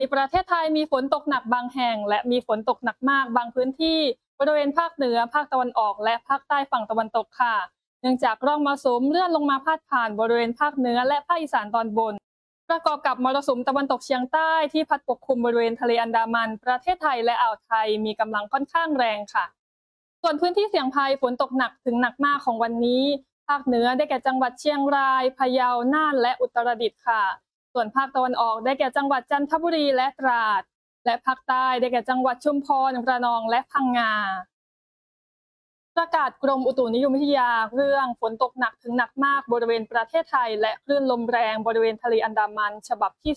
ในประเทศไทยมีฝนตกหนักบางแห่งและมีฝนตกหนักมากบางพื้นที่บริเวณภาคเหนือภาคตะวันออกและภาคใต้ฝั่งตะวันตกค่ะเนื่องจากร่องมรสุมเลื่อนลงมาพาดผ่านบริเวณภาคเหนือและภาคอีสานตอนบนประกอบกับมรสุมตะวันตกเฉียงใต้ที่พัดปกคลุมบริเวณทะเลอันดามันประเทศไทยและอ่าวไทยมีกำลังค่อนข้างแรงค่ะส่วนพื้นที่เสี่ยงภัยฝนตกหนักถึงหนักมากของวันนี้ภาคเหนือได้แก่จังหวัดเชียงรายพะเยาน่านและอุตรดิตถ์ค่ะส่วนภาคตะวันออกได้แก่จังหวัดจันทบุรีและตราดและภาคใต้ได้แก่จังหวัดชุมพรระนองและพังงาประกาศกรมอุตุนิยมวิทยาเรื่องฝนตกหนักถึงหนักมากบริเวณประเทศไทยและคลื่นลมแรงบริเวณทะเลอันดามันฉบับที่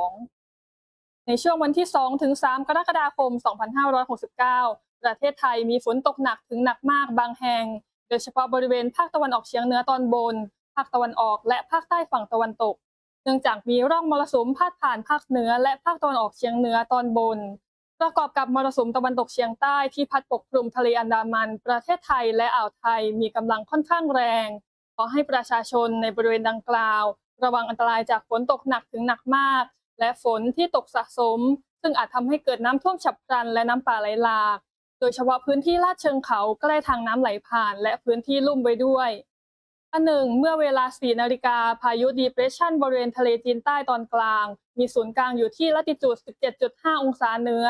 12ในช่วงวันที่ 2-3 กรกฎาคม 2569 ประเทศไทยมีฝนตกหนักถึงหนักมากบางแห่งโดยเฉพาะบริเวณภาคตะวันออกเฉียงเหนือตอนบนภาคตะวันออกและภาคใต้ฝั่งตะวันตกเนื่องจากมีร่องมรสุมพาดผ่านภาคเหนือและภาคตะวันออกเฉียงเหนือตอนบนประกอบกับมรสุมตะวันตกเฉียงใต้ที่พัดปกคลุมทะเลอันดามันประเทศไทยและอ่าวไทยมีกำลังค่อนข้างแรงขอให้ประชาชนในบริเวณดังกล่าวระวังอันตรายจากฝนตกหนักถึงหนักมากและฝนที่ตกสะสมซึ่งอาจทำให้เกิดน้ำท่วมฉับพลันและน้ำป่าไหลหลากโดยเฉพาะพื้นที่ลาดเชิงเขาใกล้ทางน้ำไหลผ่านและพื้นที่ลุ่มไว้ด้วยอันหนึ่งเมื่อเวลา 4 นาฬิกาพายุ Depression บริเวณทะเลจีนใต้ตอนกลางมีศูนย์กลางอยู่ที่ละติจูด 17.5 องศาเหนือ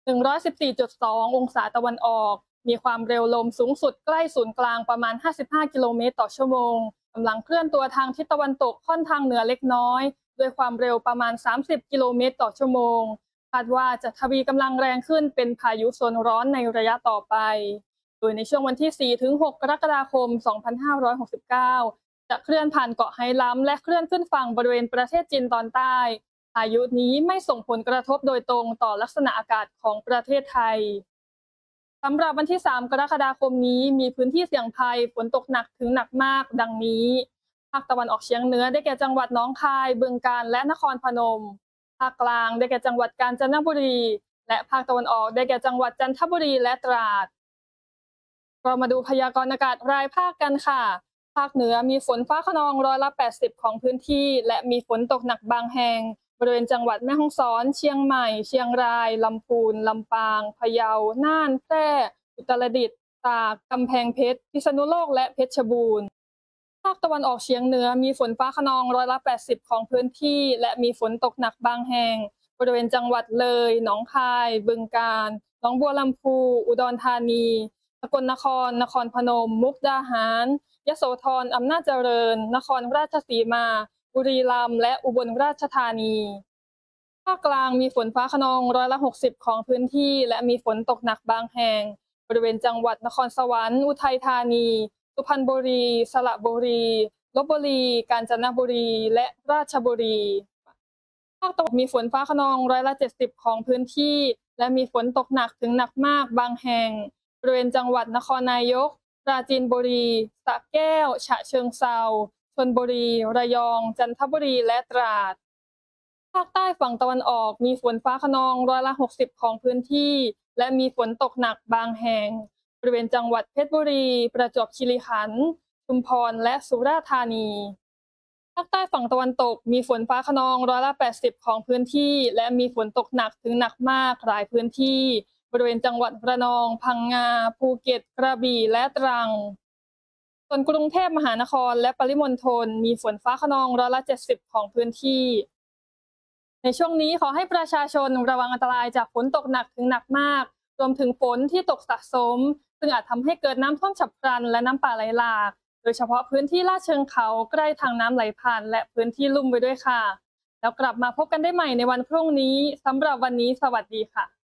114.2 องศาตะวันออกมีความเร็วลมสูงสุดใกล้ศูนย์กลางประมาณ 55 กิโลเมตรต่อชั่วโมงกำลังเคลื่อนตัวทางทิศตะวันตกค่อนทางเหนือเล็กน้อยด้วยความเร็วประมาณ 30 กิโลเมตรต่อชั่วโมงคาดว่าจะทวีกำลังแรงขึ้นเป็นพายุโซนร้อนในระยะต่อไปโดยในช่วงวันที่ 4-6 กรกฎาคม 2569 จะเคลื่อนผ่านเกาะไหหลำและเคลื่อนขึ้นฝั่งบริเวณประเทศจีนตอนใต้พายุนี้ไม่ส่งผลกระทบโดยตรงต่อลักษณะอากาศของประเทศไทยสำหรับวันที่ 3 กรกฎาคมนี้มีพื้นที่เสี่ยงภัยฝนตกหนักถึงหนักมากดังนี้ภาคตะวันออกเฉียงเหนือได้แก่จังหวัดหนองคายบึงกาฬและนครพนมภาคกลางได้แก่จังหวัดกาญจนบุรีและภาคตะวันออกได้แก่จังหวัดจันทบุรีและตราดเรามาดูพยากรณ์อากาศรายภาคกันค่ะภาคเหนือมีฝนฟ้าคะนอง80%ของพื้นที่และมีฝนตกหนักบางแห่งบริเวณจังหวัดแม่ฮ่องสอนเชียงใหม่เชียงรายลำพูนลำปางพะเยาน่านแพร่อุตรดิตถ์ตากกำแพงเพชรพิษณุโลกและเพชรบูรณ์ภาคตะวันออกเฉียงเหนือมีฝนฟ้าคะนอง80%ของพื้นที่และมีฝนตกหนักบางแห่งบริเวณจังหวัดเลยหนองคายบึงกาฬหนองบัวลำพูอุดรธานีสกลนครนครพนมมุกดาหารยโสธรอำนาจเจริญนครราชสีมาบุรีรัมย์และอุบลราชธานีภาคกลางมีฝนฟ้าคะนอง60%ของพื้นที่และมีฝนตกหนักบางแห่งบริเวณจังหวัดนครสวรรค์อุทัยธานีสุพรรณบุรีสระบุรีลพบุรีกาญจนบุรีและราชบุรีภาคตะวันออกมีฝนฟ้าคะนอง70%ของพื้นที่และมีฝนตกหนักถึงหนักมากบางแห่งบริเวณจังหวัดนครนายกปราจีนบุรีสระแก้วฉะเชิงเทราชลบุรีระยองจันทบุรีและตราดภาคใต้ฝั่งตะวันออกมีฝนฟ้าคะนอง60%ของพื้นที่และมีฝนตกหนักบางแห่งบริเวณจังหวัดเพชรบุรีประจวบคีรีขันธ์ชุมพรและสุราษฎร์ธานีภาคใต้ฝั่งตะวันตกมีฝนฟ้าคะนอง80%ของพื้นที่และมีฝนตกหนักถึงหนักมากหลายพื้นที่บริเวณจังหวัดระนองพังงาภูเก็ตกระบี่และตรังส่วนกรุงเทพมหานครและปริมณฑลมีฝนฟ้าคะนอง70%ของพื้นที่ในช่วงนี้ขอให้ประชาชนระวังอันตรายจากฝนตกหนักถึงหนักมากรวมถึงฝนที่ตกสะสมซึ่งอาจทำให้เกิดน้ำท่วมฉับพลันและน้ำป่าไหลหลากโดยเฉพาะพื้นที่ลาดเชิงเขาใกล้ทางน้ำไหลผ่านและพื้นที่ลุ่มไว้ด้วยค่ะแล้วกลับมาพบกันได้ใหม่ในวันพรุ่งนี้สำหรับวันนี้สวัสดีค่ะ